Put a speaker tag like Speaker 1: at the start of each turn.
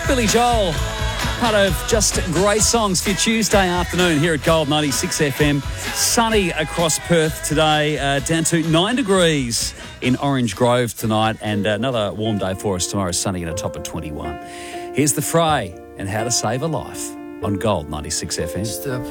Speaker 1: Billy Joel, part of Just Great Songs for your Tuesday afternoon here at Gold 96 FM. Sunny across Perth today, down to 9 degrees in Orange Grove tonight, and another warm day for us tomorrow, sunny and a top of 21. Here's The Fray and How to Save a Life on Gold 96 FM.